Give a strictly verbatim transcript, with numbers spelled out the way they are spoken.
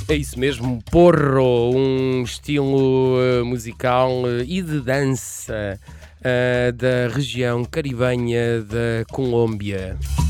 É isso mesmo, porro, um estilo eh, musical eh, e de dança eh, da região caribenha da Colômbia.